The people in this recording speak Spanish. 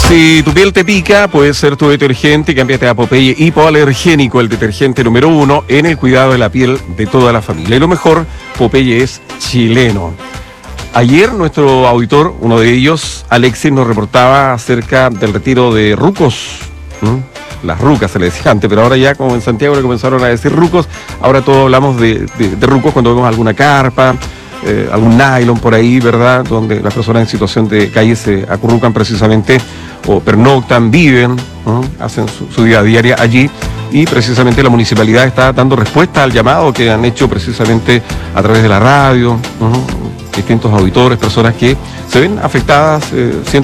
Si tu piel te pica, puede ser tu detergente. Cámbiate a Popeye Hipoalergénico, el detergente número 1 en el cuidado de la piel de toda la familia. Y lo mejor, Popeye es chileno. Ayer nuestro auditor, uno de ellos, Alexis, nos reportaba acerca del retiro de rucos. Las rucas se le decía antes, pero ahora ya como en Santiago le comenzaron a decir rucos, ahora todos hablamos de rucos cuando vemos alguna carpa, algún nylon por ahí, ¿verdad? Donde las personas en situación de calle se acurrucan precisamente o pernoctan, viven, hacen su vida diaria allí. Y precisamente la municipalidad está dando respuesta al llamado que han hecho precisamente a través de la radio, distintos auditores, personas que se ven afectadas,